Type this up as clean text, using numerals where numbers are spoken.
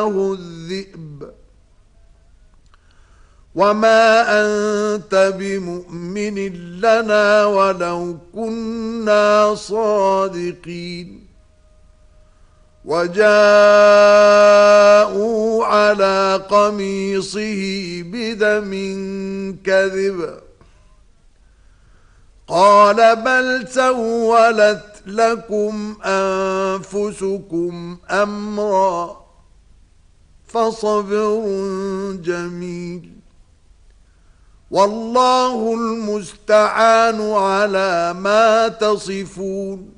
الذئب وما أنت بمؤمن لنا ولو كنا صادقين وجاءوا على قميصه بدم كذب قال بل سولت لكم أنفسكم أمرا فصبر جميل والله المستعان على ما تصفون